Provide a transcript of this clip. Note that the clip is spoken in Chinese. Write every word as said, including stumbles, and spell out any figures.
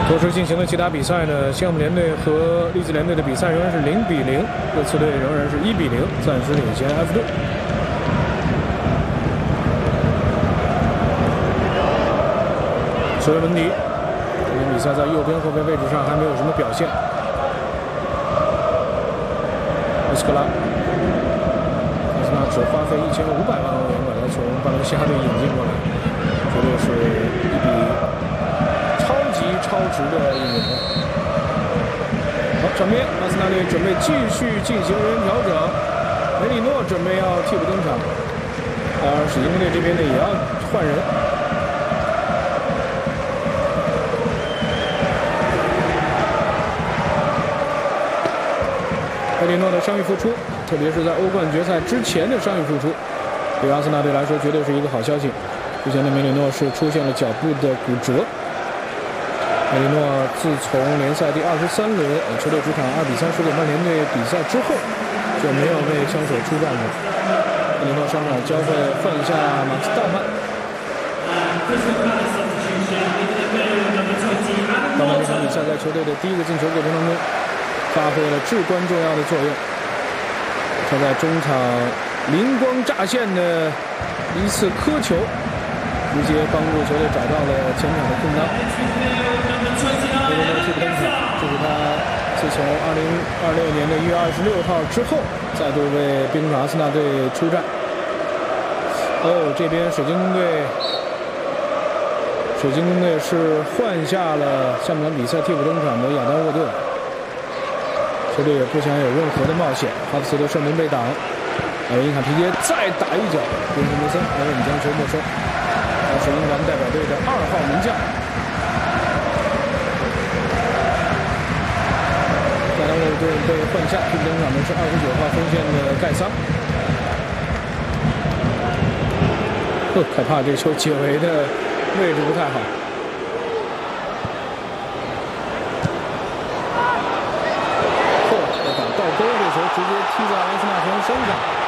同时进行了其他比赛呢，项目联队和利兹联队的比赛仍然是零比零，热刺队仍然是一比零，暂时领先埃弗顿。索尔文迪，这场比赛在右边后卫位置上还没有什么表现。埃斯克拉，阿森纳只花费一千五百万欧元把他从巴伦西亚队引进过来，绝对是一笔超级超值的引援。好，场边阿森纳队准备继续进行人员调整，梅里诺准备要替补登场，而水晶宫队这边呢也要换人。埃里诺的伤愈复出，特别是在欧冠决赛之前的伤愈复出，对阿森纳队来说绝对是一个好消息。之前的梅里诺是出现了脚部的骨折。埃里诺自从联赛第二十三轮球队主场二比三输给曼联队比赛之后，就没有为枪手出战过。埃里诺上场将会换下马斯道曼。道曼这场比赛在球队的第一个进球过程当中，发挥了至关重要的作用。他在中场灵光乍现的一次磕球，直接帮助球队找到了前场的空当。埃里诺替补登场，这是他自从二零二六年的一月二十六号之后，再度为兵马阿森纳队出战。哦，这边水晶宫队，水晶宫队是换下了下半场比赛替补登场的亚当沃顿。球队也不想有任何的冒险，哈弗茨的射门被挡，而因卡皮耶再打一脚，边布梅森没人将球没收，他是英格兰代表队的二号门将。亚当沃顿被换下，替补登场的是二十九号锋线的盖桑。呵，害怕这球解围的位置不太好。倒钩这球直接踢在莱斯纳廷身上。